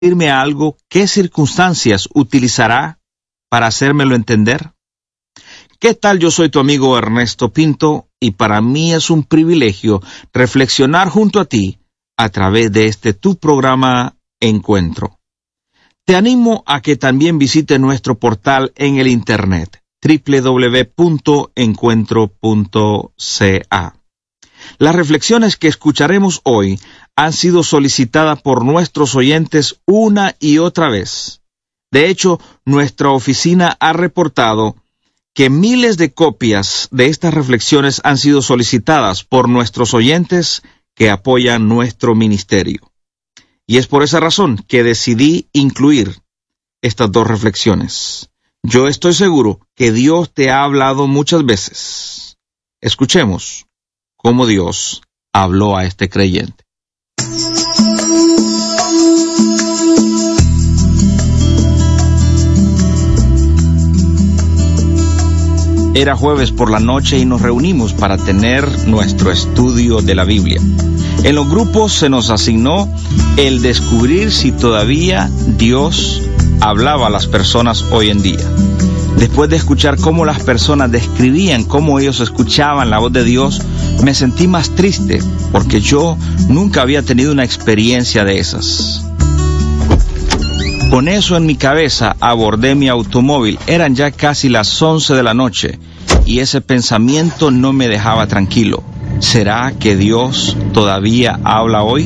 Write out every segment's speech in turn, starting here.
decirme algo, ¿qué circunstancias utilizará para hacérmelo entender? ¿Qué tal? Yo soy tu amigo Ernesto Pinto y para mí es un privilegio reflexionar junto a ti a través de este tu programa Encuentro. Te animo a que también visites nuestro portal en el internet www.encuentro.ca. Las reflexiones que escucharemos hoy han sido solicitadas por nuestros oyentes una y otra vez. De hecho, nuestra oficina ha reportado que miles de copias de estas reflexiones han sido solicitadas por nuestros oyentes que apoyan nuestro ministerio. Y es por esa razón que decidí incluir estas dos reflexiones. Yo estoy seguro que Dios te ha hablado muchas veces. Escuchemos cómo Dios habló a este creyente. Era jueves por la noche y nos reunimos para tener nuestro estudio de la Biblia. En los grupos se nos asignó el descubrir si todavía Dios hablaba a las personas hoy en día. Después de escuchar cómo las personas describían cómo ellos escuchaban la voz de Dios, me sentí más triste porque yo nunca había tenido una experiencia de esas. Con eso en mi cabeza abordé mi automóvil. Eran ya casi las 11 de la noche y ese pensamiento no me dejaba tranquilo. ¿Será que Dios todavía habla hoy?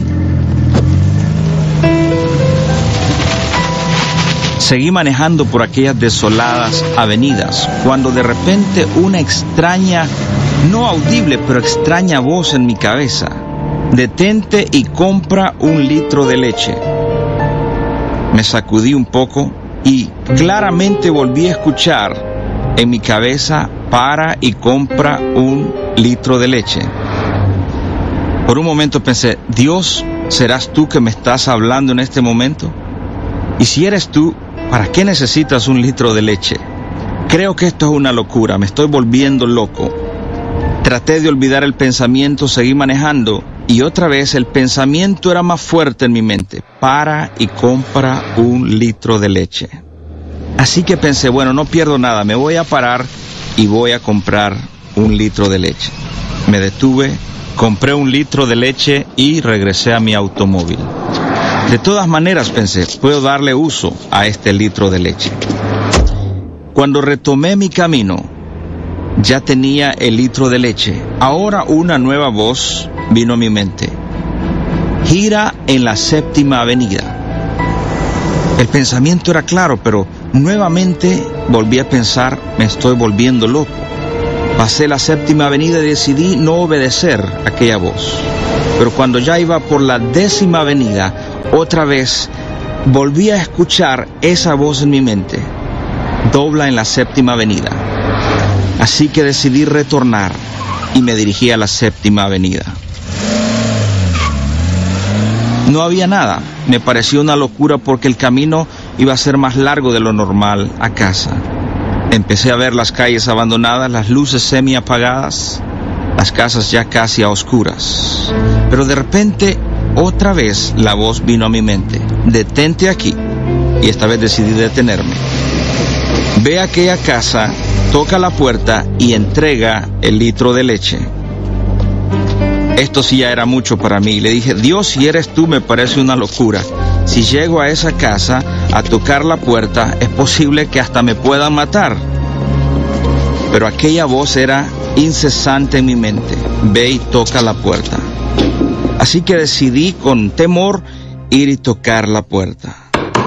Seguí manejando por aquellas desoladas avenidas cuando de repente una extraña, no audible, pero extraña voz en mi cabeza: detente y compra 1 litro de leche. Me sacudí un poco y claramente volví a escuchar en mi cabeza: para y compra 1 litro de leche. Por un momento pensé: Dios, ¿serás tú que me estás hablando en este momento? Y si eres tú, ¿para qué necesitas 1 litro de leche? Creo que esto es una locura, me estoy volviendo loco. Traté de olvidar el pensamiento, seguí manejando y otra vez el pensamiento era más fuerte en mi mente: para y compra 1 litro de leche. Así que pensé, bueno, no pierdo nada, me voy a parar y voy a comprar 1 litro de leche. Me detuve, compré 1 litro de leche y regresé a mi automóvil. De todas maneras pensé, puedo darle uso a este litro de leche. Cuando retomé mi camino, ya tenía el litro de leche. Ahora una nueva voz vino a mi mente: gira en la 7ª avenida. El pensamiento era claro, pero nuevamente volví a pensar, me estoy volviendo loco. Pasé la 7ª avenida y decidí no obedecer a aquella voz. Pero cuando ya iba por la 10ª avenida, otra vez volví a escuchar esa voz en mi mente: dobla en la 7ª avenida. Así que decidí retornar y me dirigí a la 7ª avenida. No había nada. Me pareció una locura porque el camino iba a ser más largo de lo normal a casa. Empecé a ver las calles abandonadas, las luces semi apagadas, las casas ya casi a oscuras. Pero de repente, otra vez la voz vino a mi mente: detente aquí. Y esta vez decidí detenerme. Ve a aquella casa, toca la puerta y entrega el litro de leche. Esto sí ya era mucho para mí. Le dije: Dios, si eres tú, me parece una locura. Si llego a esa casa a tocar la puerta, es posible que hasta me puedan matar. Pero aquella voz era incesante en mi mente: ve y toca la puerta. Así que decidí con temor ir y tocar la puerta.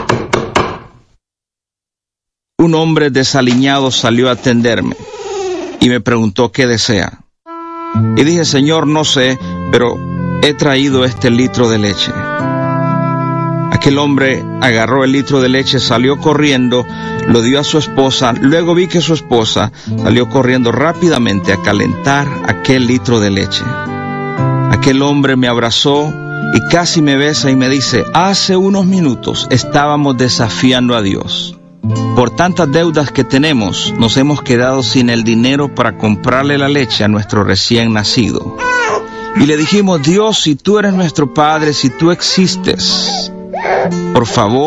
Un hombre desaliñado salió a atenderme y me preguntó qué desea. Y dije: Señor, no sé, pero he traído este litro de leche. Aquel hombre agarró el litro de leche, salió corriendo, lo dio a su esposa. Luego vi que su esposa salió corriendo rápidamente a calentar aquel litro de leche. Aquel hombre me abrazó y casi me besa y me dice: hace unos minutos estábamos desafiando a Dios. Por tantas deudas que tenemos, nos hemos quedado sin el dinero para comprarle la leche a nuestro recién nacido. Y le dijimos: Dios, si tú eres nuestro Padre, si tú existes, Por favor,